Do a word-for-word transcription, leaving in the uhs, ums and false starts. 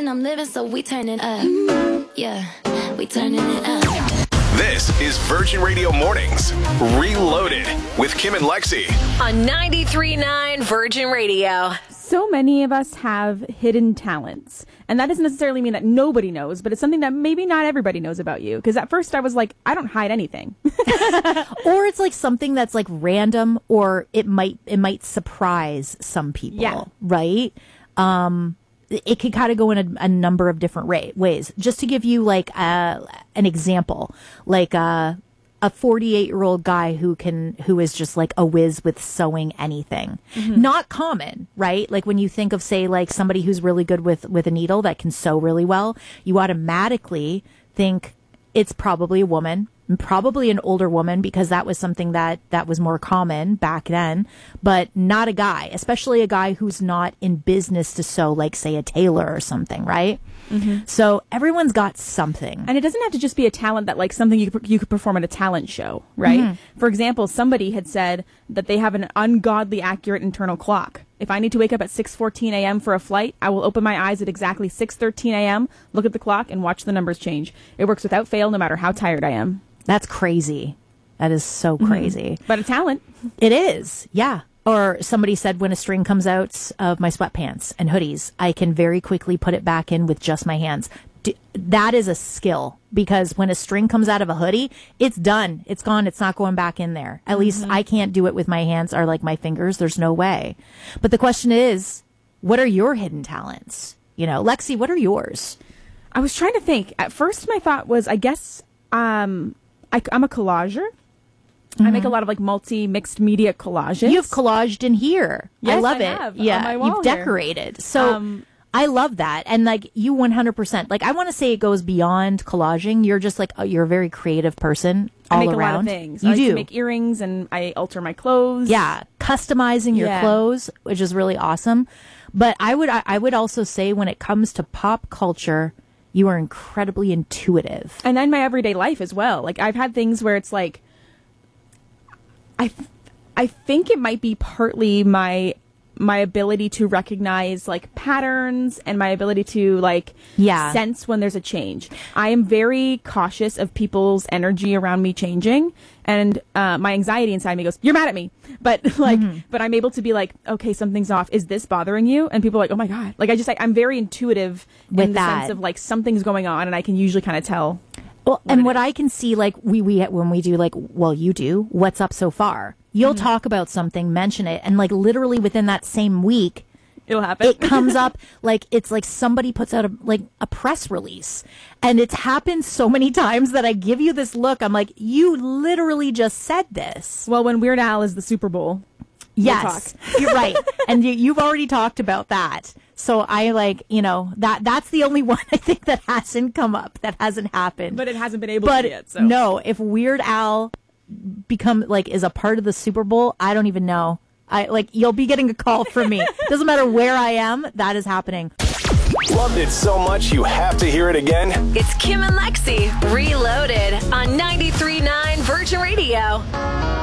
and I'm living, so we turn it up. Yeah, we turning it up. This is Virgin Radio Mornings Reloaded with Kim and Lexi on ninety-three point nine Virgin Radio. So many of us have hidden talents, and that doesn't necessarily mean that nobody knows, but it's something that maybe not everybody knows about you. Because at first I was like, I don't hide anything. Or it's like something that's like random, or it might it might surprise some people, yeah. right? Um, it could kind of go in a, a number of different ra- ways. Just to give you like a, an example, like uh, a forty-eight-year-old guy who can who is just like a whiz with sewing anything. Mm-hmm. Not common, right? Like when you think of, say, like somebody who's really good with, with a needle that can sew really well, you automatically think it's probably a woman. Probably an older woman, because that was something that, that was more common back then, but not a guy, especially a guy who's not in business to sew, like, say, a tailor or something, right? Mm-hmm. So everyone's got something. And it doesn't have to just be a talent that, like, something you could, you could perform at a talent show, right? Mm-hmm. For example, somebody had said that they have an ungodly accurate internal clock. If I need to wake up at six fourteen a.m. for a flight, I will open my eyes at exactly six thirteen a.m., look at the clock, and watch the numbers change. It works without fail, no matter how tired I am. That's crazy. That is so crazy. Mm-hmm. But a talent. It is, yeah. Or somebody said, when a string comes out of my sweatpants and hoodies, I can very quickly put it back in with just my hands. D- that is a skill, because when a string comes out of a hoodie, it's done. It's gone. It's not going back in there. At mm-hmm. least I can't do it with my hands or like my fingers. There's no way. But the question is, what are your hidden talents? You know, Lexi, what are yours? I was trying to think. At first, my thought was, I guess, um, I, I'm a collager. Mm-hmm. I make a lot of like multi mixed media collages. You've collaged in here. Yes, I love I it. have, yeah, on my wall you've decorated. Here. So um, I love that, and like you, one hundred percent. Like I want to say, it goes beyond collaging. You're just like a, you're a very creative person. All I make around. a lot of things. You I like do to make earrings, and I alter my clothes. Yeah, customizing your yeah. clothes, which is really awesome. But I would I, I would also say, when it comes to pop culture, you are incredibly intuitive. And in my everyday life as well. Like, I've had things where it's like, I, I think it might be partly my my ability to recognize like patterns and my ability to like yeah. sense when there's a change. I am very cautious of people's energy around me changing, and uh, my anxiety inside me goes, "You're mad at me," but like, mm-hmm. but I'm able to be like, "Okay, something's off. Is this bothering you?" And people are like, "Oh my god!" Like I just like I'm very intuitive with in the that. sense of like something's going on, and I can usually kind of tell. Well, what and what is. I can see, like we we when we do like, well, you do what's up so far. You'll mm-hmm. talk about something, mention it, and like literally within that same week, it'll happen. It comes up like it's like somebody puts out a like a press release, and it's happened so many times that I give you this look. I'm like, you literally just said this. Well, when Weird Al is the Super Bowl, yes, we'll you're right, and you, you've already talked about that. So I like, you know, that that's the only one I think that hasn't come up, that hasn't happened. But it hasn't been able but to yet. So no, if Weird Al become like is a part of the Super Bowl, I don't even know. I like you'll be getting a call from me. Doesn't matter where I am, that is happening. Loved it so much you have to hear it again? It's Kim and Lexi Reloaded on ninety-three point nine Virgin Radio.